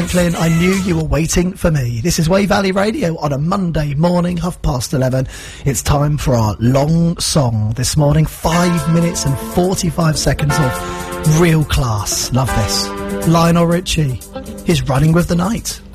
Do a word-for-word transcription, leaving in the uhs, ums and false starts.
Franklin, I knew you were waiting for me. This is Wave Valley Radio on a Monday morning, half past eleven. It's time for our long song this morning. Five minutes and forty-five seconds of real class. Love this. Lionel Richie is Running with the Night.